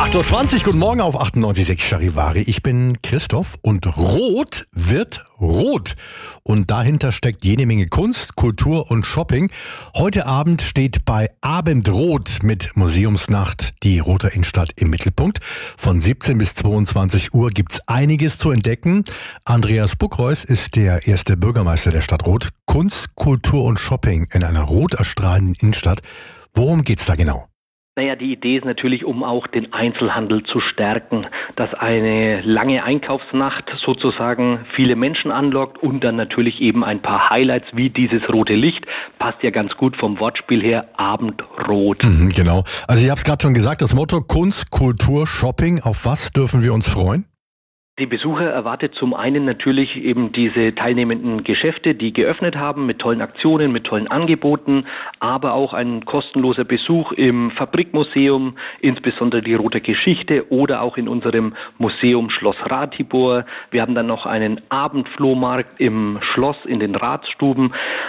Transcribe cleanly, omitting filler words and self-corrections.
8:20 Uhr, guten Morgen auf 98.6 Charivari. Ich bin Christoph und Rot wird rot. Und dahinter steckt jede Menge Kunst, Kultur und Shopping. Heute Abend steht bei Abendrot mit Museumsnacht die Roter Innenstadt im Mittelpunkt. Von 17 bis 22 Uhr gibt's einiges zu entdecken. Andreas Buckreus ist der erste Bürgermeister der Stadt Rot. Kunst, Kultur und Shopping in einer rot erstrahlenden Innenstadt. Worum geht's da genau? Naja, die Idee ist natürlich, um auch den Einzelhandel zu stärken, dass eine lange Einkaufsnacht sozusagen viele Menschen anlockt und dann natürlich eben ein paar Highlights wie dieses rote Licht. Passt ja ganz gut vom Wortspiel her, Abendrot. Genau. Also ich habe es gerade schon gesagt, das Motto Kunst, Kultur, Shopping. Auf was dürfen wir uns freuen? Die Besucher erwartet zum einen natürlich eben diese teilnehmenden Geschäfte, die geöffnet haben mit tollen Aktionen, mit tollen Angeboten, aber auch ein kostenloser Besuch im Fabrikmuseum, insbesondere die Rote Geschichte oder auch in unserem Museum Schloss Ratibor. Wir haben dann noch einen Abendflohmarkt im Schloss in den Ratsstuben.